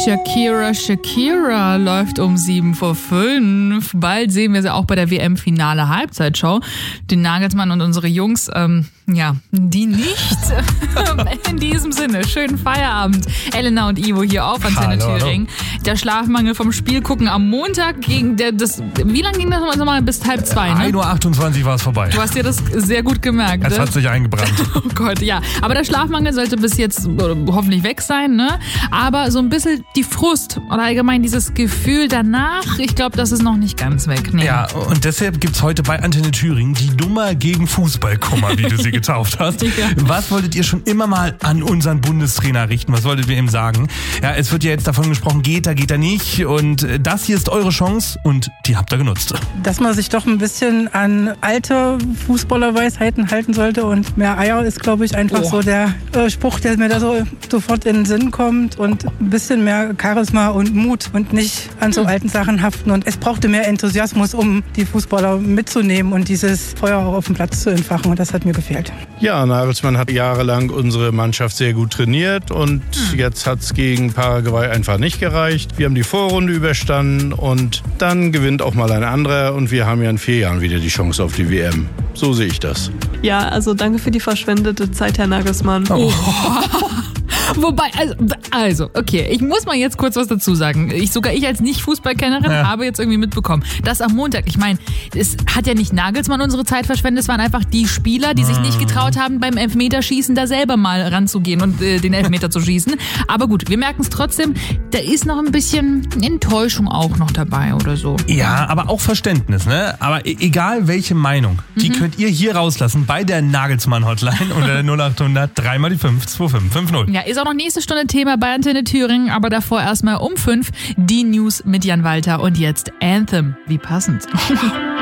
Shakira läuft um 7:05. Bald sehen wir sie auch bei der WM-Finale Halbzeitshow. Den Nagelsmann und unsere Jungs, die nicht. In diesem Sinne, schönen Feierabend. Elena und Ivo hier auf Antenne Thüringen. Der Schlafmangel vom Spiel gucken am Montag gegen wie lange ging das nochmal? Bis 1:30, ne? 1:28 war es vorbei. Du hast dir das sehr gut gemerkt. Es hat sich eingebrannt. Oh Gott, ja. Aber der Schlafmangel sollte bis jetzt hoffentlich weg sein, ne? Aber so ein bisschen die Frust oder allgemein dieses Gefühl danach, ich glaube, das ist noch nicht ganz weg. Nee. Ja, und deshalb gibt's heute bei Antenne Thüringen die Nummer gegen Fußballkummer, wie du sie getauft hast. Ja. Was wolltet ihr schon immer mal an unseren Bundestrainer richten? Was wolltet ihr ihm sagen? Ja, es wird ja jetzt davon gesprochen, geht er nicht. Und das hier ist eure Chance und die habt ihr genutzt. Dass man sich doch ein bisschen an alte Fußballerweisheiten halten sollte und mehr Eier ist, glaube ich, einfach so der Spruch, der mir da sofort in den Sinn kommt und ein bisschen mehr Charisma und Mut und nicht an so alten Sachen haften. Und es brauchte mehr Enthusiasmus, um die Fußballer mitzunehmen und dieses Feuer auch auf dem Platz zu entfachen und das hat mir gefehlt. Ja, Nagelsmann hat jahrelang unsere Mannschaft sehr gut trainiert und jetzt hat es gegen Paraguay einfach nicht gereicht. Wir haben die Vorrunde überstanden und dann gewinnt auch mal ein anderer und wir haben ja in 4 Jahren wieder die Chance auf die WM. So sehe ich das. Ja, also danke für die verschwendete Zeit, Herr Nagelsmann. Wobei, also, okay, ich muss mal jetzt kurz was dazu sagen. Sogar ich als Nicht-Fußballkennerin habe jetzt irgendwie mitbekommen, dass am Montag, ich meine, es hat ja nicht Nagelsmann unsere Zeit verschwendet, es waren einfach die Spieler, die sich nicht getraut haben, beim Elfmeterschießen da selber mal ranzugehen und den Elfmeter zu schießen. Aber gut, wir merken es trotzdem, da ist noch ein bisschen Enttäuschung auch noch dabei oder so. Ja, aber auch Verständnis, ne? Aber egal welche Meinung, die könnt ihr hier rauslassen bei der Nagelsmann-Hotline unter der 0800 3x5 2550. Ja, ist auch noch nächste Stunde Thema bei Antenne Thüringen, aber davor erstmal um 5 die News mit Jan Walter und jetzt Anthem. Wie passend.